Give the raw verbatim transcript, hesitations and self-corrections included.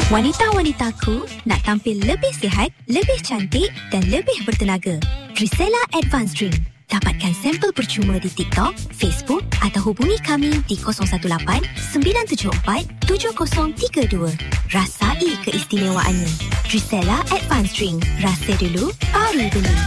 Wanita-wanitaku nak tampil lebih sihat, lebih cantik dan lebih bertenaga. Drisela Advanced Drink. Dapatkan sampel percuma di TikTok, Facebook atau hubungi kami di kosong satu lapan sembilan tujuh empat tujuh kosong tiga dua. Rasai keistimewaannya. Drisela Advanced Drink. Rasa dulu, baru beli.